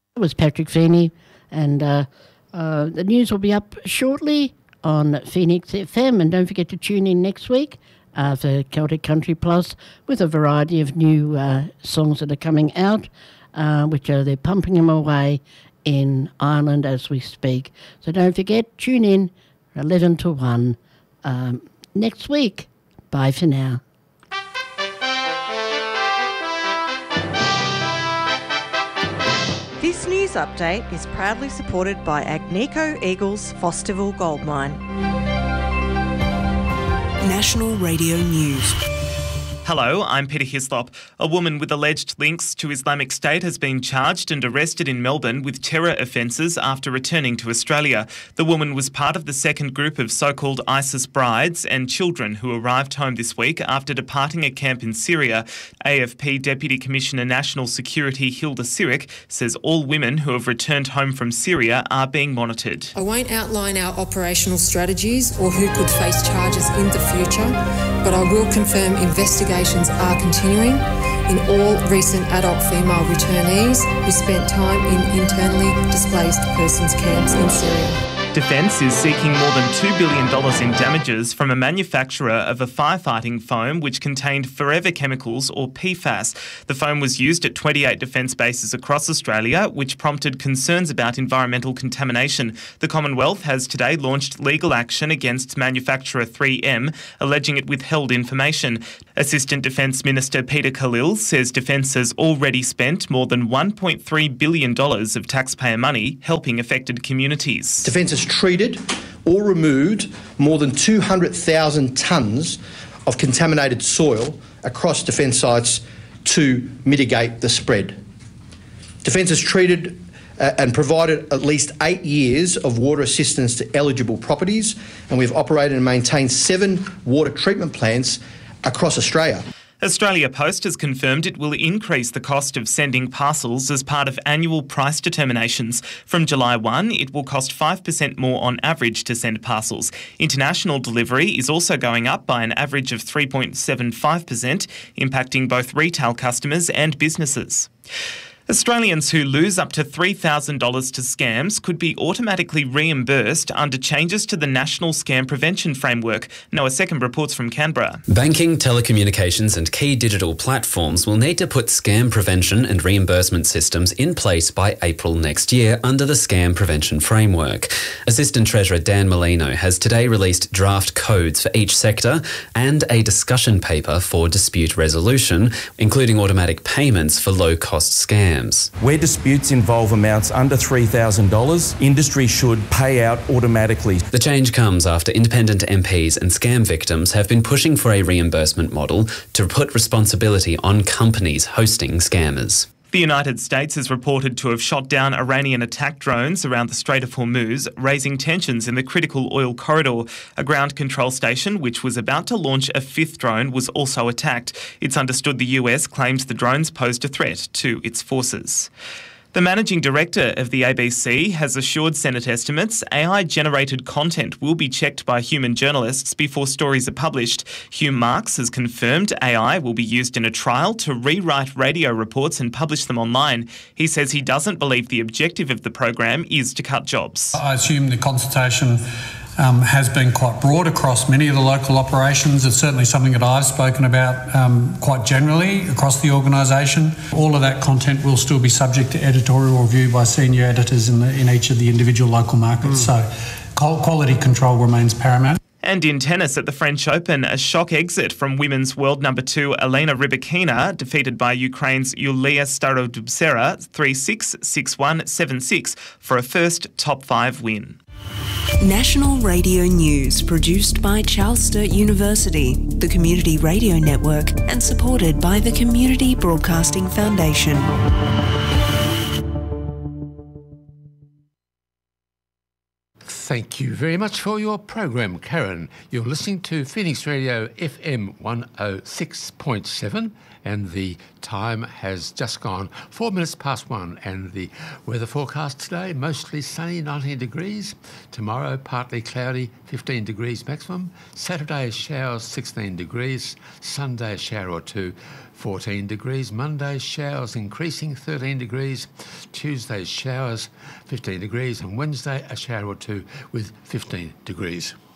It was Patrick Feeney, and the news will be up shortly on Phoenix FM. And don't forget to tune in next week for Celtic Country Plus with a variety of new songs that are coming out, they're pumping them away in Ireland as we speak. So don't forget, tune in 11 to 1 next week. Bye for now. This news update is proudly supported by Agnico Eagle's Fosterville Gold Mine. National Radio News. Hello, I'm Peter Hislop. A woman with alleged links to Islamic State has been charged and arrested in Melbourne with terror offences after returning to Australia. The woman was part of the second group of so-called ISIS brides and children who arrived home this week after departing a camp in Syria. AFP Deputy Commissioner National Security Hilda Sirik says all women who have returned home from Syria are being monitored. I won't outline our operational strategies or who could face charges in the future, but I will confirm investigations are continuing in all recent adult female returnees who spent time in internally displaced persons camps in Syria. Defence is seeking more than $2 billion in damages from a manufacturer of a firefighting foam which contained forever chemicals or PFAS. The foam was used at 28 defence bases across Australia, which prompted concerns about environmental contamination. The Commonwealth has today launched legal action against manufacturer 3M, alleging it withheld information. Assistant Defence Minister Peter Khalil says Defence has already spent more than $1.3 billion of taxpayer money helping affected communities. Defence has treated or removed more than 200,000 tonnes of contaminated soil across defence sites to mitigate the spread. Defence has treated and provided at least 8 years of water assistance to eligible properties, and we've operated and maintained 7 water treatment plants across Australia. Australia Post has confirmed it will increase the cost of sending parcels as part of annual price determinations. From July 1, it will cost 5% more on average to send parcels. International delivery is also going up by an average of 3.75%, impacting both retail customers and businesses. Australians who lose up to $3,000 to scams could be automatically reimbursed under changes to the National Scam Prevention Framework. Noah Second reports from Canberra. Banking, telecommunications and key digital platforms will need to put scam prevention and reimbursement systems in place by April next year under the Scam Prevention Framework. Assistant Treasurer Dan Molino has today released draft codes for each sector and a discussion paper for dispute resolution, including automatic payments for low-cost scams. Where disputes involve amounts under $3,000, industry should pay out automatically. The change comes after independent MPs and scam victims have been pushing for a reimbursement model to put responsibility on companies hosting scammers. The United States is reported to have shot down Iranian attack drones around the Strait of Hormuz, raising tensions in the critical oil corridor. A ground control station, which was about to launch a 5th drone, was also attacked. It's understood the US claimed the drones posed a threat to its forces. The managing director of the ABC has assured Senate estimates AI-generated content will be checked by human journalists before stories are published. Hugh Marks has confirmed AI will be used in a trial to rewrite radio reports and publish them online. He says he doesn't believe the objective of the program is to cut jobs. I assume the consultation has been quite broad across many of the local operations. It's certainly something that I've spoken about quite generally across the organisation. All of that content will still be subject to editorial review by senior editors in each of the individual local markets. So quality control remains paramount. And in tennis at the French Open, a shock exit from women's world number 2 Elena Rybakina, defeated by Ukraine's Yulia Starodubtseva 3-6, 6-1, 7-6 for a first top 5 win. National Radio News, produced by Charles Sturt University, the Community Radio Network, and supported by the Community Broadcasting Foundation. Thank you very much for your program, Karen. You're listening to Phoenix Radio FM 106.7, and the time has just gone 4 minutes past 1, and the weather forecast today, mostly sunny, 19 degrees. Tomorrow, partly cloudy, 15 degrees maximum. Saturday, showers, 16 degrees. Sunday, a shower or two, 14 degrees. Monday, showers increasing, 13 degrees. Tuesday, showers, 15 degrees. And Wednesday, a shower or two with 15 degrees.